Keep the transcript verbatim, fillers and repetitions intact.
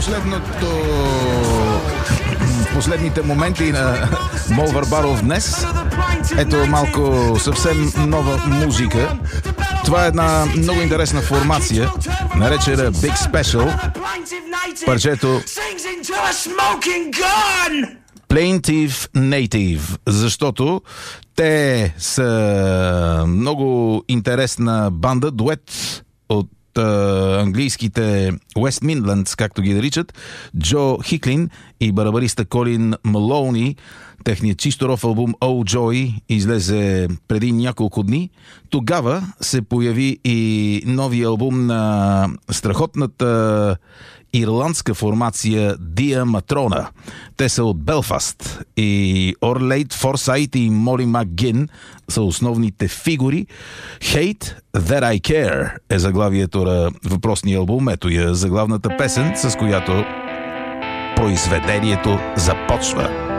последното последните моменти на Мол Варбаров днес. Ето малко съвсем нова музика. Това е една много интересна формация, наречена Big Special. Парчето Plaintive Native, защото те са много интересна банда, дует от Uh, английските West Midlands, както ги наричат, Джо Хиклин и барабариста Колин Малоуни. Техният чисторов албум Oh Joy излезе преди няколко дни. Тогава се появи и новия албум на страхотната ирландска формация Дия Матрона. Те са от Белфаст и Орлейд Форсайт и Мори Макгин са основните фигури. Hate That I Care е заглавието на въпросния албум. Ето я заглавната песен, с която произведението започва.